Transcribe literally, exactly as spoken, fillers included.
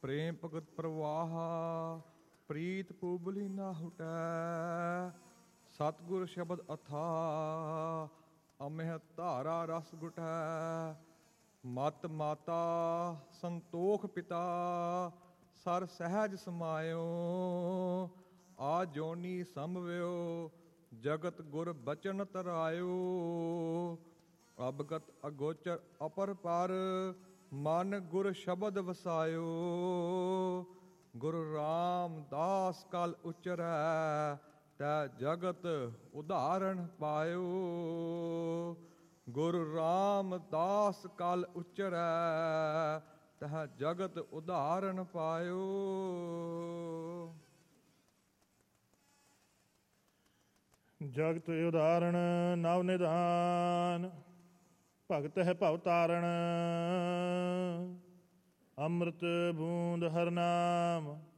ਪ੍ਰੇਮ ਭਗਤ ਪ੍ਰਵਾਹਾ ਪ੍ਰੀਤ ਪੂਬਲੀ ਨਾ ਹੁਟੈ। ਸਤਿਗੁਰ ਸ਼ਬਦ ਅਥਾ ਅਮਿਹ ਧਾਰਾ ਰਸ ਗੁਟੈ। ਮਤ ਮਾਤਾ ਸੰਤੋਖ ਪਿਤਾ ਸਰ ਸਹਿਜ ਸਮਾਇਓ। ਆ ਜੋਨੀ ਸੰਭਵਿਓ ਜਗਤ ਗੁਰ ਬਚਨ ਤਰਾਇਓ। ਅਬਗਤ ਅਗੋਚਰ ਅਪਰ ਪਰ ਮਨ ਗੁਰ ਸ਼ਬਦ ਵਸਾਇਓ। ਗੁਰੂ ਰਾਮਦਾਸ ਕਲ ਉਚਰੈ ਤੈ ਜਗਤ ਉਦਾਹਰਣ ਪਾਇਓ। ਗੁਰੂ ਰਾਮਦਾਸ ਕਲ ਉਚਰੈ ਤੈ ਜਗਤ ਉਦਾਹਰਣ ਪਾਇਓ। ਜਗਤ ਉਦਾਹਰਣ ਨਵ ਨਿਧਾਨ ਭਗਤ ਹੈ ਭਵ ਤਾਰਨ। ਅੰਮ੍ਰਿਤ ਬੂੰਦ ਹਰ ਨਾਮ